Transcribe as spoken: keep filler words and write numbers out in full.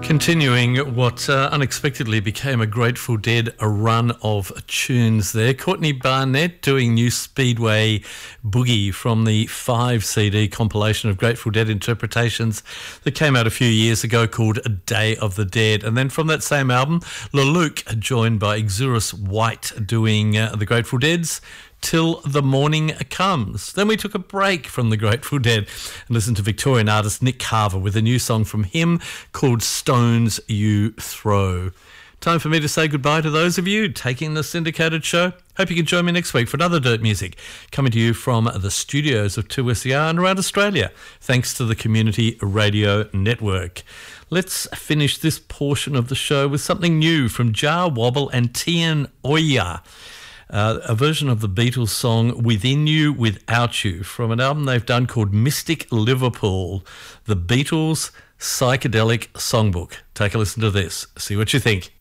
Continuing what uh, unexpectedly became a Grateful Dead a run of tunes there. Courtney Barnett doing New Speedway Boogie from the five C D compilation of Grateful Dead interpretations that came out a few years ago called Day of the Dead. And then from that same album, Leluc joined by Exurus White doing uh, the Grateful Dead's Till the Morning Comes. Then we took a break from the Grateful Dead and listened to Victorian artist Nick Carver with a new song from him called Stones You Throw. Time for me to say goodbye to those of you taking the syndicated show. Hope you can join me next week for another Dirt Music coming to you from the studios of two S E R and around Australia, thanks to the Community Radio Network. Let's finish this portion of the show with something new from Jar Wobble and Tian Oya. Uh, a version of the Beatles song Within You, Without You from an album they've done called Mystic Liverpool, the Beatles Psychedelic Songbook. Take a listen to this, see what you think.